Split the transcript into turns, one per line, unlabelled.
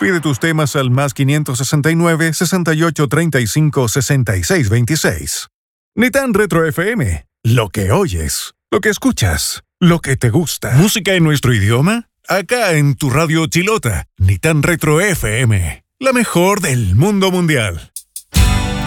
Pide tus temas al +569 6835 6626. Nitan Retro FM. Lo que oyes, lo que escuchas, lo que te gusta. ¿Música en nuestro idioma? Acá en tu radio chilota, Nitan Retro FM. La mejor del mundo mundial.